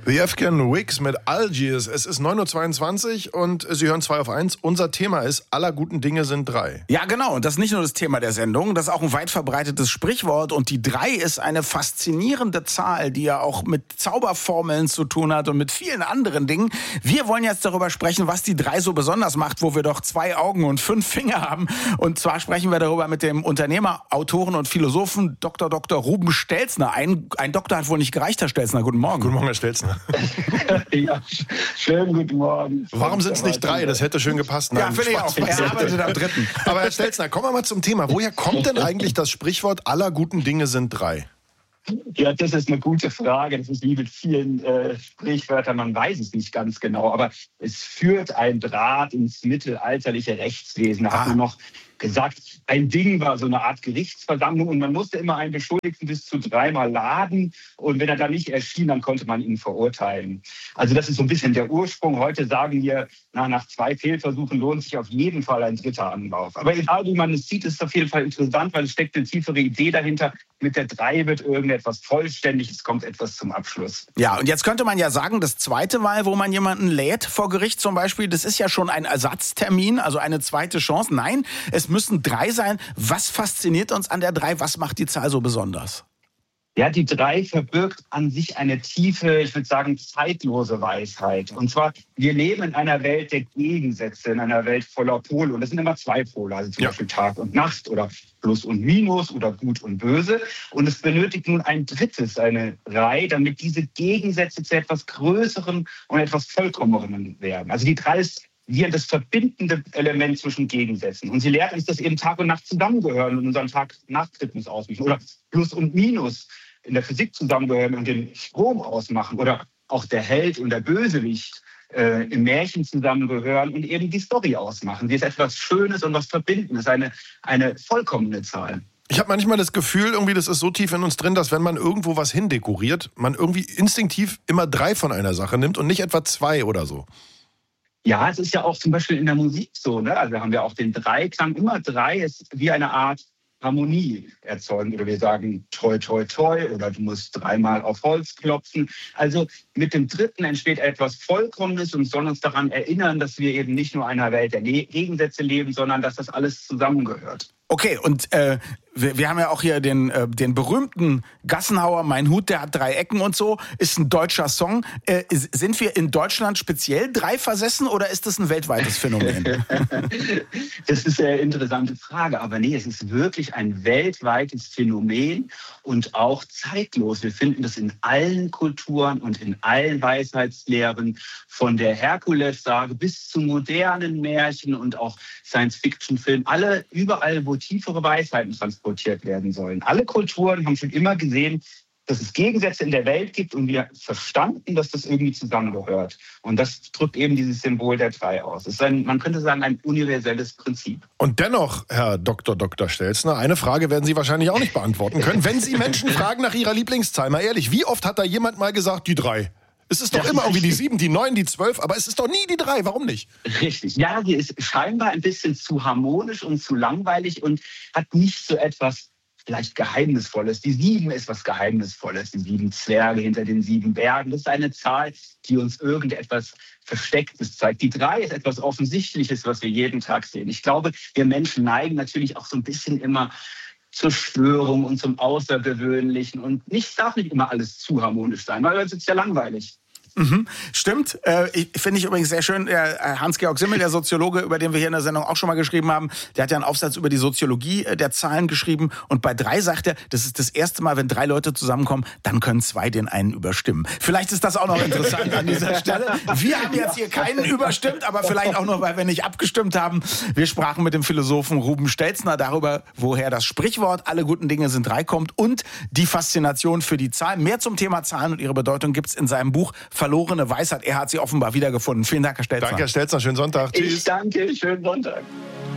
The Afghan Wigs mit Algiers. Es ist 9.22 Uhr und Sie hören 2 auf 1. Unser Thema ist, aller guten Dinge sind 3. Ja, genau. Und das ist nicht nur das Thema der Sendung, das ist auch ein weit verbreitetes Sprichwort. Und die 3 ist eine faszinierende Zahl, die ja auch mit Zauberformeln zu tun hat und mit vielen anderen Dingen. Wir wollen jetzt darüber sprechen, was die 3 so besonders macht, wo wir doch 2 Augen und 5 Finger haben. Und zwar sprechen wir darüber mit dem Unternehmer, Autoren und Philosophen Dr. Ruben Stelzner. Ein Doktor hat wohl nicht gereicht, Herr Stelzner. Guten Morgen. Guten Morgen, Herr Stelzner. Ja, schönen guten Morgen. Warum sind es nicht 3? Das hätte schön gepasst. Nein, ja, finde ich auch. Er arbeitet am 3. Aber Herr Stelzner, kommen wir mal zum Thema. Woher kommt denn eigentlich das Sprichwort, aller guten Dinge sind 3? Ja, das ist eine gute Frage. Das ist wie mit vielen Sprichwörtern, man weiß es nicht ganz genau. Aber es führt ein Draht ins mittelalterliche Rechtswesen. Da hat man noch gesagt, ein Ding war so eine Art Gerichtsversammlung und man musste immer einen Beschuldigten bis zu 3-mal laden und wenn er dann nicht erschien, dann konnte man ihn verurteilen. Also das ist so ein bisschen der Ursprung. Heute sagen wir, nach 2 Fehlversuchen lohnt sich auf jeden Fall ein 3. Anlauf. Aber egal wie man es sieht, ist es auf jeden Fall interessant, weil es steckt eine tiefere Idee dahinter. Mit der 3 wird irgendetwas vollständig, es kommt etwas zum Abschluss. Ja, und jetzt könnte man ja sagen, das 2. Mal, wo man jemanden lädt vor Gericht zum Beispiel, das ist ja schon ein Ersatztermin, also eine zweite Chance. Nein, es müssen 3 sein. Was fasziniert uns an der 3? Was macht die Zahl so besonders? Ja, die 3 verbirgt an sich eine tiefe, ich würde sagen, zeitlose Weisheit. Und zwar, wir leben in einer Welt der Gegensätze, in einer Welt voller Pole. Und das sind immer 2 Pole, also zum Beispiel Tag und Nacht oder Plus und Minus oder Gut und Böse. Und es benötigt nun ein 3., eine Reihe, damit diese Gegensätze zu etwas Größerem und etwas Vollkommenerem werden. Also die 3 ist wir das verbindende Element zwischen Gegensätzen. Und sie lehrt uns, dass eben Tag und Nacht zusammengehören und unseren Tag-Nacht-Rhythmus ausmachen. Oder Plus und Minus in der Physik zusammengehören und den Strom ausmachen. Oder auch der Held und der Bösewicht im Märchen zusammengehören und eben die Story ausmachen. Sie ist etwas Schönes und was Verbindendes, eine vollkommene Zahl. Ich habe manchmal das Gefühl, irgendwie, das ist so tief in uns drin, dass wenn man irgendwo was hindekoriert, man irgendwie instinktiv immer 3 von einer Sache nimmt und nicht etwa 2 oder so. Ja, es ist ja auch zum Beispiel in der Musik so, ne? Also wir haben ja auch den Dreiklang. Immer 3 ist wie eine Art Harmonie erzeugen. Oder wir sagen toi, toi, toi oder du musst 3-mal auf Holz klopfen. Also mit dem 3. entsteht etwas Vollkommenes und soll uns daran erinnern, dass wir eben nicht nur in einer Welt der Gegensätze leben, sondern dass das alles zusammengehört. Okay, und wir haben ja auch hier den berühmten Gassenhauer, Mein Hut, der hat 3 Ecken und so, ist ein deutscher Song. Sind wir in Deutschland speziell 3 versessen oder ist das ein weltweites Phänomen? Das ist eine interessante Frage, aber nee, es ist wirklich ein weltweites Phänomen und auch zeitlos. Wir finden das in allen Kulturen und in allen Weisheitslehren, von der Herkules-Sage bis zu modernen Märchen und auch Science-Fiction-Filmen, überall, wo tiefere Weisheiten transportiert werden sollen. Alle Kulturen haben schon immer gesehen, dass es Gegensätze in der Welt gibt und wir verstanden, dass das irgendwie zusammengehört. Und das drückt eben dieses Symbol der 3 aus. Es ist man könnte sagen, ein universelles Prinzip. Und dennoch, Herr Dr. Stelzner, eine Frage werden Sie wahrscheinlich auch nicht beantworten können. Wenn Sie Menschen fragen nach ihrer Lieblingszahl, mal ehrlich, wie oft hat da jemand mal gesagt, die 3? Es ist doch immer irgendwie die 7, die 9, die 12, aber es ist doch nie die 3. Warum nicht? Richtig. Ja, die ist scheinbar ein bisschen zu harmonisch und zu langweilig und hat nicht so etwas vielleicht Geheimnisvolles. Die 7 ist was Geheimnisvolles. Die 7 Zwerge hinter den 7 Bergen. Das ist eine Zahl, die uns irgendetwas Verstecktes zeigt. Die 3 ist etwas Offensichtliches, was wir jeden Tag sehen. Ich glaube, wir Menschen neigen natürlich auch so ein bisschen immer zur Störung und zum Außergewöhnlichen. Und darf nicht immer alles zu harmonisch sein, weil sonst ist es ja langweilig. Mhm, stimmt. Finde ich übrigens sehr schön. Hans-Georg Simmel, der Soziologe, über den wir hier in der Sendung auch schon mal geschrieben haben, der hat ja einen Aufsatz über die Soziologie der Zahlen geschrieben. Und bei 3 sagt er, das ist das erste Mal, wenn 3 Leute zusammenkommen, dann können 2 den einen überstimmen. Vielleicht ist das auch noch interessant an dieser Stelle. Wir haben jetzt hier keinen überstimmt, aber vielleicht auch nur, weil wir nicht abgestimmt haben. Wir sprachen mit dem Philosophen Ruben Stelzner darüber, woher das Sprichwort alle guten Dinge sind 3 kommt und die Faszination für die Zahl. Mehr zum Thema Zahlen und ihre Bedeutung gibt's in seinem Buch Verlorene Weisheit. Er hat sie offenbar wiedergefunden. Vielen Dank, Herr Stelzner. Danke, Herr Stelzner. Schönen Sonntag. Tschüss. Ich danke. Schönen Sonntag.